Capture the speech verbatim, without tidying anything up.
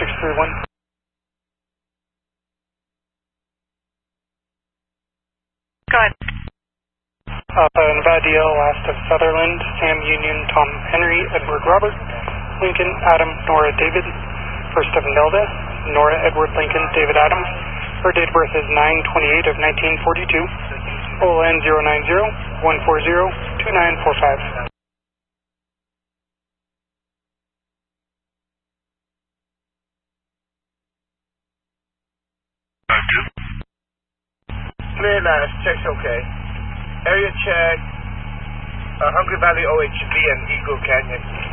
six three one. Go ahead. Alpha Nevada, last of Sutherland, Sam Union, Tom Henry, Edward Robert, Lincoln, Adam, Nora, David, first of Nelda, Nora, Edward, Lincoln, David, Adam. Her date of birth is nine twenty-eight of nineteen forty-two. O L N zero nine zero one four zero two nine four five. Clear last, check's okay. Area check, uh, Hungry Valley O H V and Eagle Canyon.